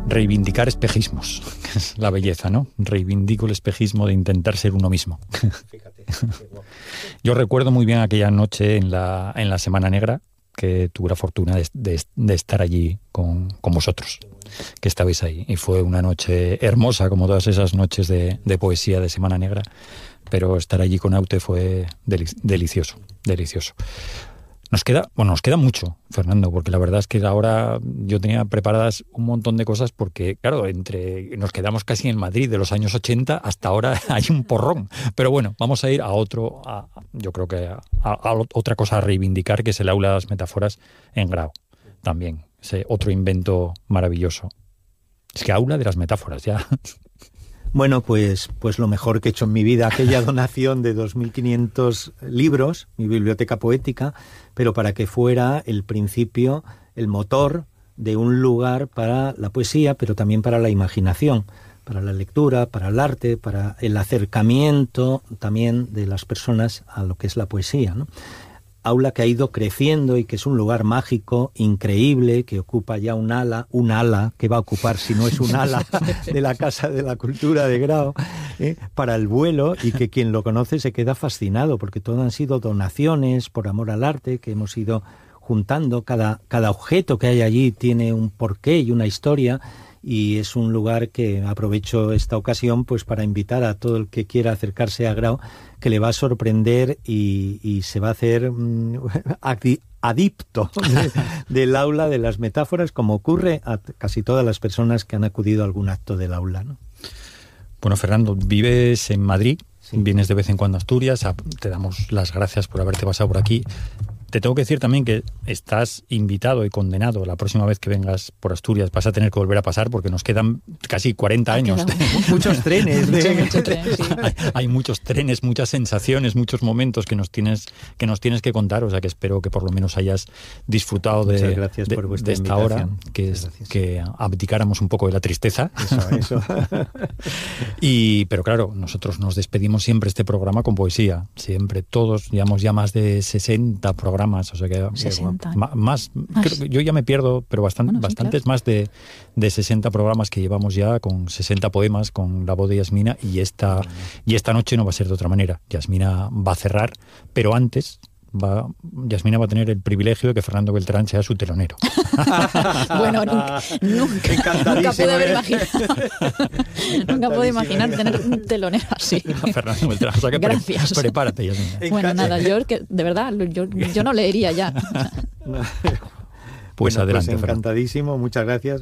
reivindicar espejismos, que es la belleza, ¿no? Reivindico el espejismo de intentar ser uno mismo. Fíjate. Yo recuerdo muy bien aquella noche en la Semana Negra, que tuve la fortuna de estar allí con vosotros, que estabais ahí. Y fue una noche hermosa, como todas esas noches de poesía de Semana Negra, pero estar allí con Aute fue delicioso, delicioso. Nos queda mucho, Fernando, porque la verdad es que ahora yo tenía preparadas un montón de cosas porque, claro, nos quedamos casi en Madrid de los años 80 hasta ahora hay un porrón. Pero bueno, vamos a ir yo creo que a otra cosa a reivindicar, que es el Aula de las Metáforas en Grau, también, ese otro invento maravilloso. Es que Aula de las Metáforas, ya... Bueno, pues lo mejor que he hecho en mi vida, aquella donación de 2.500 libros, mi biblioteca poética, pero para que fuera el principio, el motor de un lugar para la poesía, pero también para la imaginación, para la lectura, para el arte, para el acercamiento también de las personas a lo que es la poesía, ¿no? Aula que ha ido creciendo y que es un lugar mágico, increíble, que ocupa ya un ala que va a ocupar, si no es un ala, de la Casa de la Cultura de Grau, para el vuelo, y que quien lo conoce se queda fascinado, porque todo han sido donaciones por amor al arte que hemos ido juntando. Cada objeto que hay allí tiene un porqué y una historia, y es un lugar que aprovecho esta ocasión pues para invitar a todo el que quiera acercarse a Grau, que le va a sorprender y se va a hacer adicto del Aula de las Metáforas, como ocurre a casi todas las personas que han acudido a algún acto del aula, ¿no? Bueno, Fernando, vives en Madrid, sí. Vienes de vez en cuando a Asturias, te damos las gracias por haberte pasado por aquí. Te tengo que decir también que estás invitado y condenado. La próxima vez que vengas por Asturias vas a tener que volver a pasar, porque nos quedan casi 40 años. Muchos trenes. Mucho tren, sí. Hay muchos trenes, muchas sensaciones, muchos momentos que nos tienes que contar. O sea, que espero que por lo menos hayas disfrutado de esta hora, que abdicáramos un poco de la tristeza. Eso. Pero claro, nosotros nos despedimos siempre este programa con poesía. Siempre, todos, llevamos ya más de 60 programas, o sea que 60. Más. Creo que yo ya me pierdo, pero bastantes, claro. Más de 60 programas que llevamos ya, con 60 poemas, con la voz de Yasmina, y esta noche no va a ser de otra manera. Yasmina va a cerrar, pero antes Yasmina va a tener el privilegio de que Fernando Beltrán sea su telonero. Bueno, nunca pude haber imaginado. Nunca pude imaginar tener un telonero así. Fernando Beltrán, o sea que gracias. Prepárate, Yasmina. Bueno, nada, yo que de verdad yo no leería ya. Pues adelante, encantadísimo, muchas gracias.